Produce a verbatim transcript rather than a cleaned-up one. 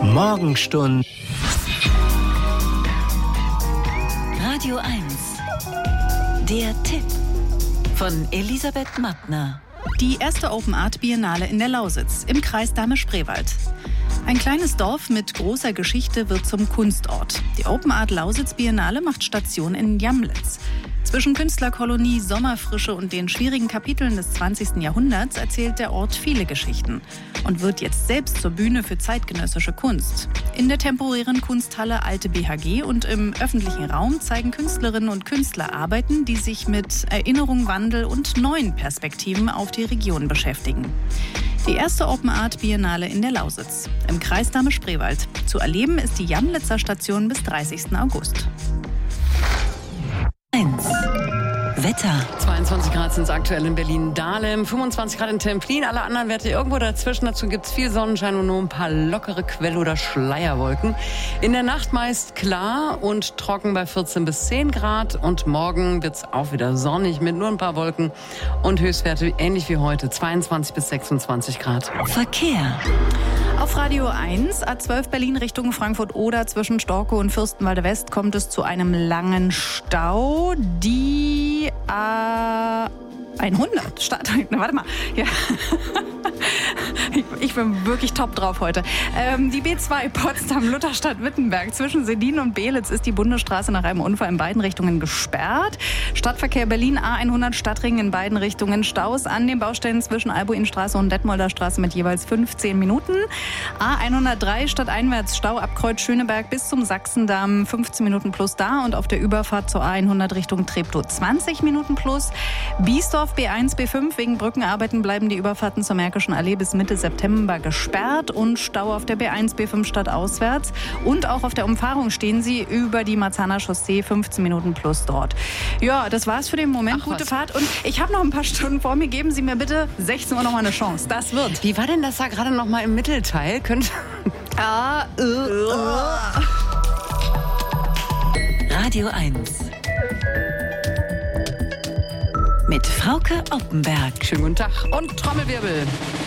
Morgenstund. Radio eins. Der Tipp von Elisabeth Mattner. Die erste Open Art Biennale in der Lausitz im Kreis Dahme-Spreewald. Ein kleines Dorf mit großer Geschichte wird zum Kunstort. Die Open Art Lausitz Biennale macht Station in Jamlitz. Zwischen Künstlerkolonie, Sommerfrische und den schwierigen Kapiteln des zwanzigsten Jahrhunderts erzählt der Ort viele Geschichten und wird jetzt selbst zur Bühne für zeitgenössische Kunst. In der temporären Kunsthalle Alte B H G und im öffentlichen Raum zeigen Künstlerinnen und Künstler Arbeiten, die sich mit Erinnerung, Wandel und neuen Perspektiven auf die Region beschäftigen. Die erste Open Art Biennale in der Lausitz, im Kreis Dahme-Spreewald. Zu erleben ist die Jamlitzer Station bis dreißigsten August. eins. Wetter. zweiundzwanzig Grad sind es aktuell in Berlin-Dahlem, fünfundzwanzig Grad in Templin, alle anderen Werte irgendwo dazwischen. Dazu gibt es viel Sonnenschein und nur ein paar lockere Quell- oder Schleierwolken. In der Nacht meist klar und trocken bei vierzehn bis zehn Grad. Und morgen wird es auch wieder sonnig mit nur ein paar Wolken und Höchstwerte ähnlich wie heute, zweiundzwanzig bis sechsundzwanzig Grad. Verkehr. Auf Radio eins, A zwölf Berlin Richtung Frankfurt-Oder zwischen Storkow und Fürstenwalde West kommt es zu einem langen Stau. Die A hundert, Start, na, warte mal, ja. Ich, ich bin wirklich top drauf heute. Ähm, die B zwei Potsdam-Lutherstadt-Wittenberg zwischen Sedin und Belitz ist die Bundesstraße nach einem Unfall in beiden Richtungen gesperrt. Stadtverkehr Berlin A hundert Stadtring in beiden Richtungen. Staus an den Baustellen zwischen Albuinstraße und Detmolder Straße mit jeweils fünfzehn Minuten. A hundertdrei stadteinwärts Stau ab Kreuz Schöneberg bis zum Sachsendamm fünfzehn Minuten plus da und auf der Überfahrt zur A hundert Richtung Treptow zwanzig Minuten plus. Biesdorf B eins, B fünf wegen Brückenarbeiten bleiben die Überfahrten zur Märkischen Allee bis Mitte September gesperrt und Stau auf der B eins, B fünf stadtauswärts. Und auch auf der Umfahrung stehen sie über die Marzahner Chaussee fünfzehn Minuten plus dort. Ja, das war's für den Moment. Ach, Gute was. Fahrt. Und ich habe noch ein paar Stunden vor mir. Geben Sie mir bitte sechzehn Uhr noch mal eine Chance. Das wird. Wie war denn das da gerade noch mal im Mittelteil? Könnt Ah, äh, äh. Radio eins. Mit Frauke Oppenberg. Schönen guten Tag und Trommelwirbel.